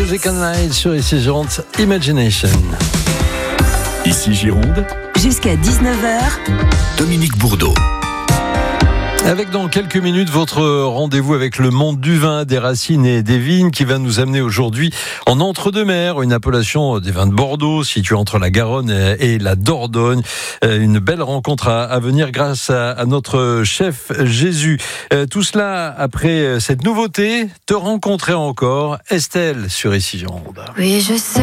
Music and Light sur ici Gironde, Imagination. Ici Gironde, jusqu'à 19h, Dominique Bourdeau. Avec dans quelques minutes votre rendez-vous avec le monde du vin, des racines et des vignes qui va nous amener aujourd'hui en Entre-deux-Mers, une appellation des vins de Bordeaux située entre la Garonne et la Dordogne. Une belle rencontre à venir grâce à notre chef Jésus. Tout cela après cette nouveauté, Te rencontrer encore, Estelle sur ici Gironde. Oui, je sais.